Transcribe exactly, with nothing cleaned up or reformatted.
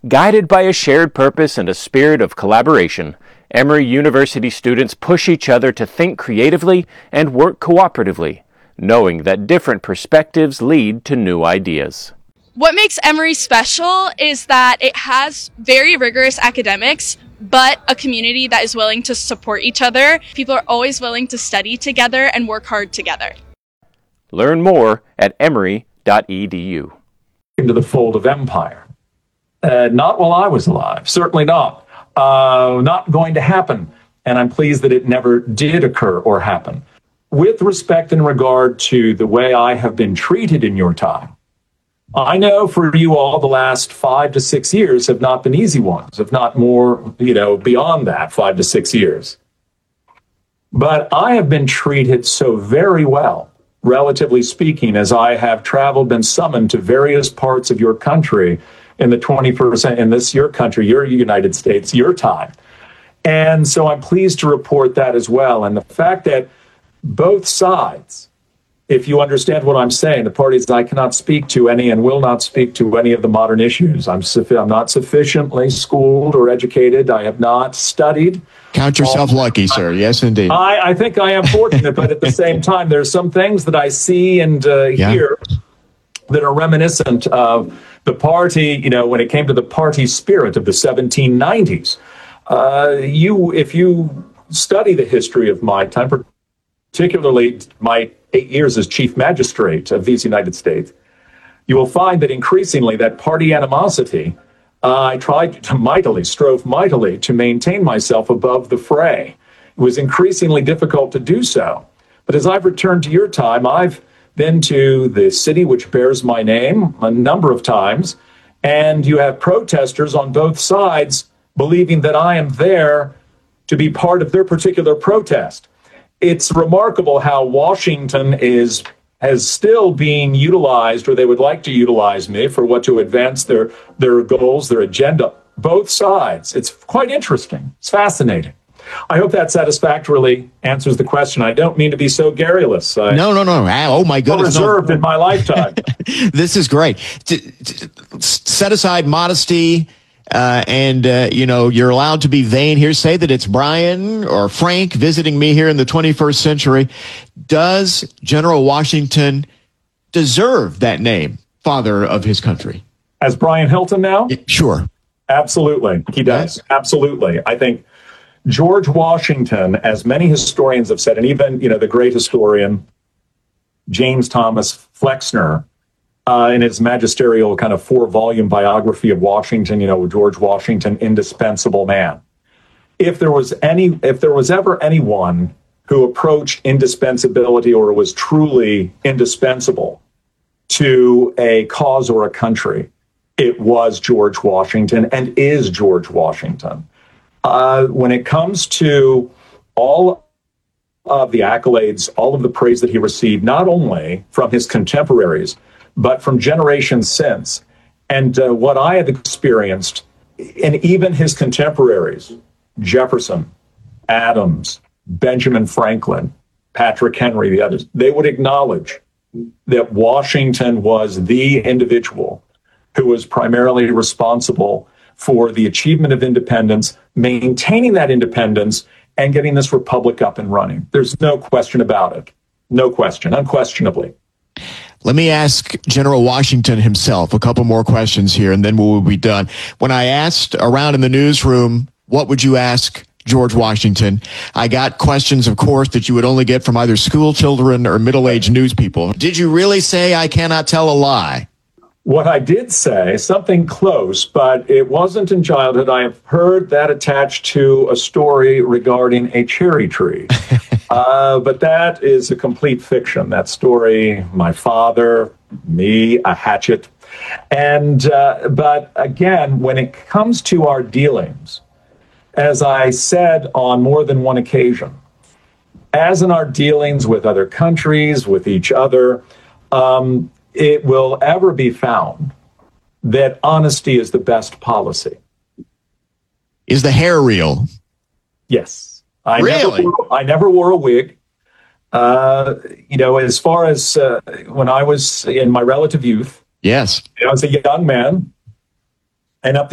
Guided by a shared purpose and a spirit of collaboration, Emory University students push each other to think creatively and work cooperatively, knowing that different perspectives lead to new ideas. What makes Emory special is that it has very rigorous academics, but a community that is willing to support each other. People are always willing to study together and work hard together. Learn more at emory dot e d u. Into the fold of empire. Uh, not while I was alive, certainly not. Uh, not going to happen, and I'm pleased that it never did occur or happen. With respect and regard to the way I have been treated in your time, I know for you all the last five to six years have not been easy ones, if not more, you know, beyond that, five to six years. But I have been treated so very well, relatively speaking, as I have traveled and summoned to various parts of your country in the twenty-first, in this, your country, your United States, your time. And so I'm pleased to report that as well. And the fact that both sides, if you understand what I'm saying, the parties I cannot speak to any and will not speak to any of the modern issues. I'm, suffi- I'm not sufficiently schooled or educated. I have not studied. Count yourself um, lucky, sir. Yes, indeed. I, I think I am fortunate, but at the same time, there's some things that I see and uh, yeah. hear that are reminiscent of the party, you know, when it came to the party spirit of the seventeen nineties. Uh, you, if you study the history of my time, particularly my eight years as chief magistrate of these United States, you will find that increasingly that party animosity, uh, I tried to mightily, strove mightily to maintain myself above the fray. It was increasingly difficult to do so. But as I've returned to your time, I've been to the city which bears my name a number of times, and you have protesters on both sides believing that I am there to be part of their particular protest. It's remarkable how Washington is has still being utilized, or they would like to utilize me for what to advance their their goals, their agenda. Both sides. It's quite interesting. It's fascinating. I hope that satisfactorily answers the question. I don't mean to be so garrulous. I, no, no, no. Oh, my goodness. Reserved no. in my lifetime. This is great. To, to set aside modesty, uh, and, uh, you know, you're allowed to be vain here. Say that it's Brian or Frank visiting me here in the twenty-first century. Does General Washington deserve that name, father of his country? As Brian Hilton now? Sure. Absolutely. He does. Yes. Absolutely. I think George Washington, as many historians have said, and even, you know, the great historian James Thomas Flexner, uh, in his magisterial kind of four-volume biography of Washington, you know, George Washington, indispensable man. If there was any, if there was ever anyone who approached indispensability or was truly indispensable to a cause or a country, it was George Washington and is George Washington. Uh, when it comes to all of the accolades, all of the praise that he received, not only from his contemporaries, but from generations since, and uh, what I have experienced, and even his contemporaries, Jefferson, Adams, Benjamin Franklin, Patrick Henry, the others, they would acknowledge that Washington was the individual who was primarily responsible for the achievement of independence, maintaining that independence, and getting this republic up and running. There's no question about it. No question, unquestionably. Let me ask General Washington himself a couple more questions here, and then we'll be done. When I asked around in the newsroom, what would you ask George Washington, I got questions, of course, that you would only get from either school children or middle-aged news people. Did you really say, I cannot tell a lie? What I did say, something close, but it wasn't in childhood. I have heard that attached to a story regarding a cherry tree. uh, but that is a complete fiction. That story, my father, me, a hatchet. And, uh, but again, when it comes to our dealings, as I said on more than one occasion, as in our dealings with other countries, with each other, um, it will ever be found that honesty is the best policy. Is the hair real? Yes. I really? Never wore, I never wore a wig. Uh, you know, as far as uh, when I was in my relative youth. Yes. I was a young man. And up